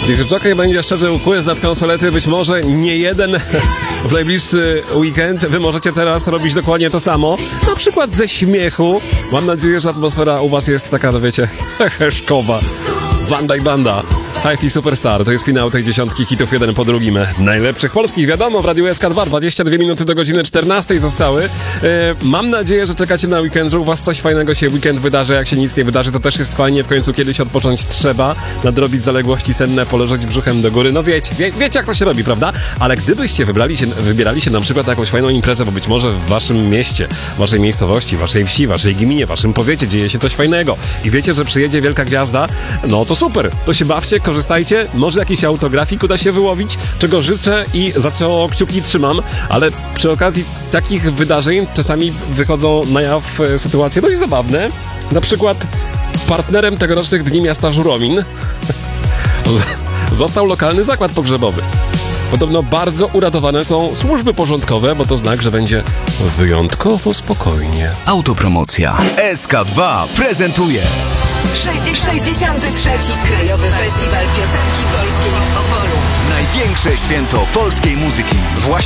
Disc Jockey będzie szczerze quiz nad konsolety, być może nie jeden w najbliższy weekend. Wy możecie teraz robić dokładnie to samo, na przykład ze śmiechu. Mam nadzieję, że atmosfera u was jest taka, no wiecie, heszkowa. Wanda i banda. Hi-Fi Superstar, to jest finał tej dziesiątki hitów jeden po drugim. Najlepszych polskich, wiadomo, w Radiu SK2 22 minuty do godziny 14 zostały. Mam nadzieję, że czekacie na weekend, że u was coś fajnego się weekend wydarzy. Jak się nic nie wydarzy, to też jest fajnie. W końcu kiedyś odpocząć trzeba, nadrobić zaległości senne, poleżeć brzuchem do góry. No wiecie jak to się robi, prawda? Ale gdybyście wybierali się na przykład na jakąś fajną imprezę, bo być może w waszym mieście, waszej miejscowości, waszej wsi, waszej gminie, waszym powiecie dzieje się coś fajnego i wiecie, że przyjedzie wielka gwiazda, no to super, to się bawcie, korzystajcie, może jakiś autografik uda się wyłowić, czego życzę i za co kciuki trzymam, ale przy okazji takich wydarzeń czasami wychodzą na jaw sytuacje dość zabawne. Na przykład partnerem tegorocznych Dni Miasta Żuromin został lokalny zakład pogrzebowy. Podobno bardzo uradowane są służby porządkowe, bo to znak, że będzie wyjątkowo spokojnie. Autopromocja. SK2 prezentuje 63. Krajowy Festiwal Piosenki Polskiej w Opolu. największe święto polskiej muzyki.